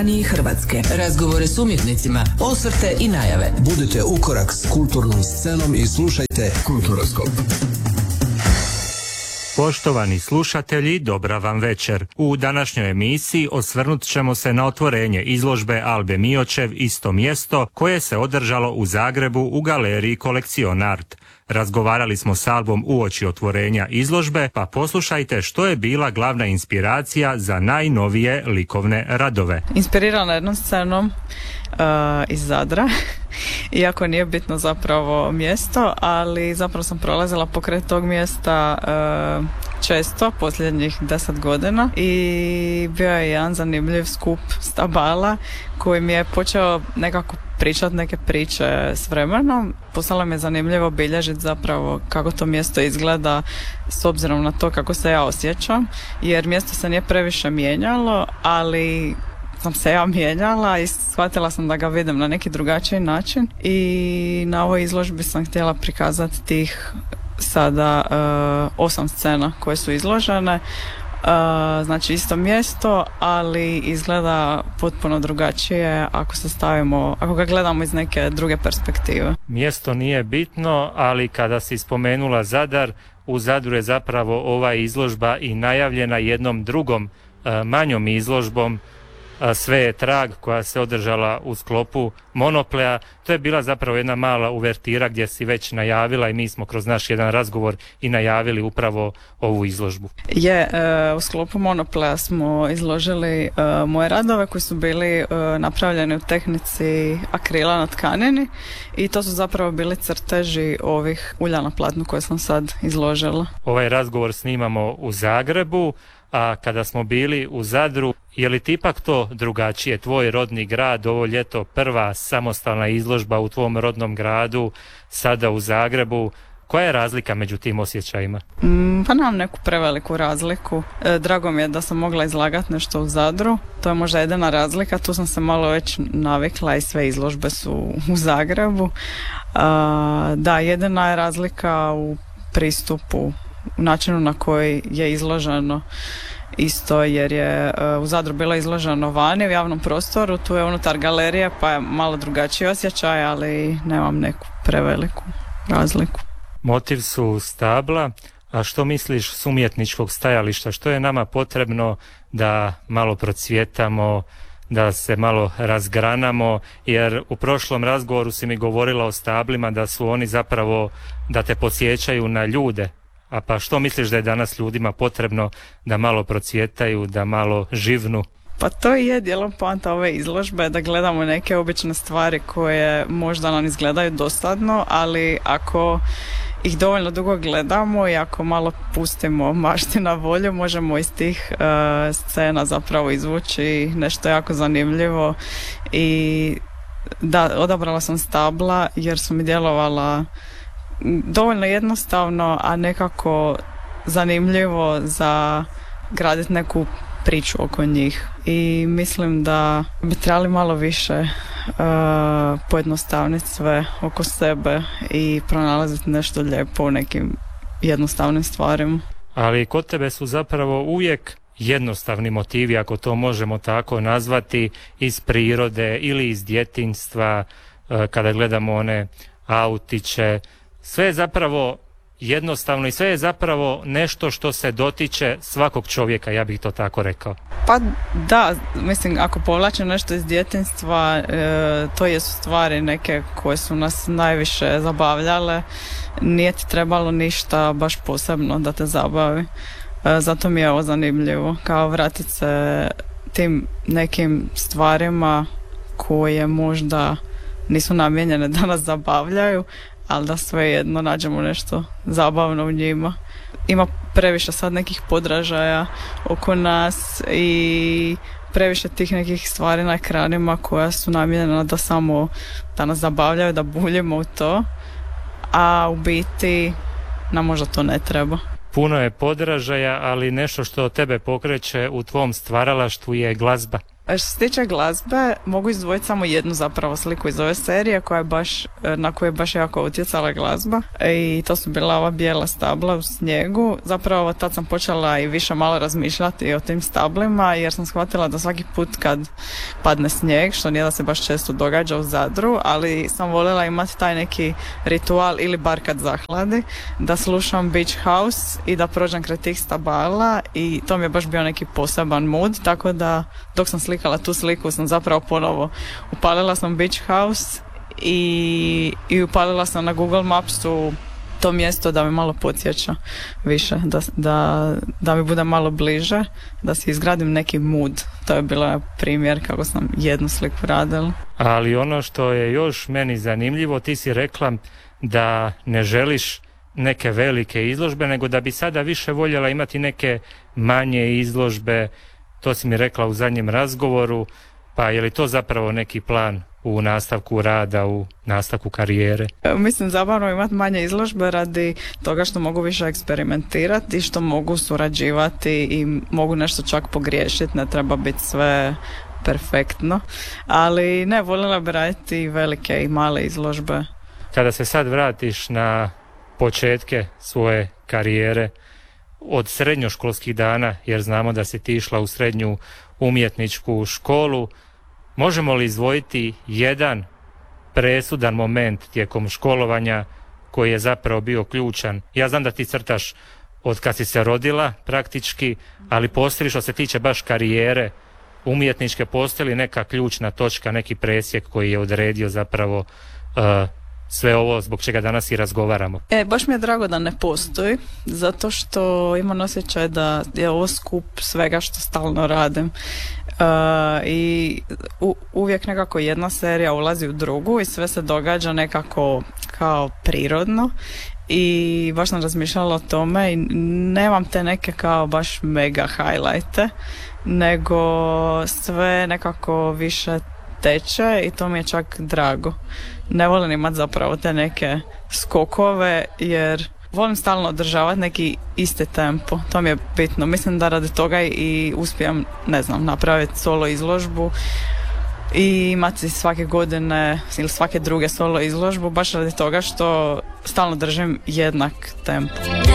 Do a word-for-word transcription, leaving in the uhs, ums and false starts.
Hrvatske. Razgovore s umjetnicima, osvrte i najave. Budite ukorak s kulturnom scenom i slušajte Kulturoskop. Poštovani slušatelji, dobra vam večer. U današnjoj emisiji osvrnut ćemo se na otvorenje izložbe Albe Miočev Isto mjesto, koje se održalo u Zagrebu u galeriji Kolekcion Art. Razgovarali smo s Albom uoči otvorenja izložbe, pa poslušajte što je bila glavna inspiracija za najnovije likovne radove. Inspirirana jednom scenom uh, iz Zadra, iako nije bitno zapravo mjesto, ali zapravo sam prolazila pokraj tog mjesta uh, često, posljednjih deset godina, i bio je jedan zanimljiv skup stabala koji mi je počeo nekako pričati neke priče s vremenom. Postalo mi je zanimljivo bilježiti zapravo kako to mjesto izgleda s obzirom na to kako se ja osjećam, jer mjesto se nije previše mijenjalo, ali sam se ja mijenjala i shvatila sam da ga vidim na neki drugačiji način, i na ovoj izložbi sam htjela prikazati tih sada uh, osam scena koje su izložene. Uh, znači isto mjesto, ali izgleda potpuno drugačije ako se stavimo, ako ga gledamo iz neke druge perspektive. Mjesto nije bitno, ali kada si spomenula Zadar, u Zadru je zapravo ova izložba i najavljena jednom drugom uh, manjom izložbom Sve je trag, koja se održala u sklopu Monoplea. To je bila zapravo jedna mala uvertira gdje si već najavila i mi smo kroz naš jedan razgovor i najavili upravo ovu izložbu. Je, u sklopu Monoplea smo izložili moje radove koji su bili napravljeni u tehnici akrila na tkanini, i to su zapravo bili crteži ovih ulja na platnu koje sam sad izložila. Ovaj razgovor snimamo u Zagrebu, a kada smo bili u Zadru, je li ti ipak to drugačije? Tvoj rodni grad, ovo ljeto prva samostalna izložba u tvom rodnom gradu, sada u Zagrebu. Koja je razlika među tim osjećajima? Mm, pa nemam neku preveliku razliku. E, drago mi je da sam mogla izlagati nešto u Zadru. To je možda jedina razlika. Tu sam se malo već navikla i sve izložbe su u Zagrebu. A, da, jedina je razlika u pristupu, u načinu na koji je izloženo isto, jer je u Zadru bilo izloženo vani u javnom prostoru, tu je unutar galerije, pa je malo drugačiji osjećaj, ali nemam neku preveliku razliku. Motiv su stabla, a što misliš s umjetničkog stajališta? Što je nama potrebno da malo procvjetamo, da se malo razgranamo, jer u prošlom razgovoru si mi govorila o stablima, da su oni zapravo, da te podsjećaju na ljude. A pa što misliš da je danas ljudima potrebno da malo procvjetaju, da malo živnu? Pa to je dijelom poanta ove izložbe, da gledamo neke obične stvari koje možda nam izgledaju dosadno, ali ako ih dovoljno dugo gledamo i ako malo pustimo mašti na volju, možemo iz tih uh, scena zapravo izvući nešto jako zanimljivo. I da, odabrala sam stabla jer su mi djelovala dovoljno jednostavno, a nekako zanimljivo za graditi neku priču oko njih. I mislim da bi trebali malo više uh, pojednostavniti sve oko sebe i pronalaziti nešto lijepo u nekim jednostavnim stvarima. Ali kod tebe su zapravo uvijek jednostavni motivi, ako to možemo tako nazvati, iz prirode ili iz djetinjstva, uh, kada gledamo one autiće. Sve je zapravo jednostavno i sve je zapravo nešto što se dotiče svakog čovjeka, ja bih to tako rekao. Pa da, mislim, ako povlačim nešto iz djetinjstva, e, to jesu stvari neke koje su nas najviše zabavljale. Nije ti trebalo ništa baš posebno da te zabavi. E, zato mi je ovo zanimljivo, kao vratit se tim nekim stvarima koje možda nisu namijenjene da nas zabavljaju, ali da svejedno nađemo nešto zabavno u njima. Ima previše sad nekih podražaja oko nas i previše tih nekih stvari na ekranima koja su namijenjena da samo da nas zabavljaju, da buljimo u to, a u biti nam možda to ne treba. Puno je podražaja, ali nešto što tebe pokreće u tvom stvaralaštvu je glazba. Što se tiče glazbe, mogu izdvojiti samo jednu zapravo sliku iz ove serije koja je baš, na koju je baš jako utjecala glazba i to su bila ova bijela stabla u snijegu. Zapravo tad sam počela i više malo razmišljati o tim stablima jer sam shvatila da svaki put kad padne snijeg, što nije da se baš često događa u Zadru, ali sam voljela imati taj neki ritual ili bar kad zahladi, da slušam Beach House i da prođem kraj tih stabala i to mi je baš bio neki poseban mood, tako da dok sam slikala tu sliku sam zapravo ponovo upalila sam Beach House i, i upalila sam na Google Mapsu to mjesto da me malo podsjeća više, da, da, da mi bude malo bliže, da si izgradim neki mood. To je bila primjer kako sam jednu sliku radila. Ali ono što je još meni zanimljivo, ti si rekla da ne želiš neke velike izložbe, nego da bi sada više voljela imati neke manje izložbe. To si mi rekla u zadnjem razgovoru, pa je li to zapravo neki plan u nastavku rada, u nastavku karijere? Mislim zabavno imati manje izložbe radi toga što mogu više eksperimentirati i što mogu surađivati i mogu nešto čak pogriješiti, ne treba biti sve perfektno, ali ne, voljela bi raditi velike i male izložbe. Kada se sad vratiš na početke svoje karijere, od srednjoškolskih dana, jer znamo da si ti išla u srednju umjetničku školu, možemo li izdvojiti jedan presudan moment tijekom školovanja koji je zapravo bio ključan? Ja znam da ti crtaš od kad si se rodila praktički, ali postoji što se tiče baš karijere umjetničke, postoji li neka ključna točka, neki presjek koji je odredio zapravo uh, sve ovo zbog čega danas i razgovaramo? E, baš mi je drago da ne postoji, zato što imam osjećaj da je ovo skup svega što stalno radim. Uh, i u, uvijek nekako jedna serija ulazi u drugu i sve se događa nekako kao prirodno i baš sam razmišljala o tome i nemam te neke kao baš mega highlighte, nego sve nekako više teče i to mi je čak drago. Ne volim imati zapravo te neke skokove jer volim stalno održavati neki isti tempo. To mi je bitno. Mislim da radi toga i uspijem, ne znam, napraviti solo izložbu i imati svake godine ili svake druge solo izložbu baš radi toga što stalno držim jednak tempo.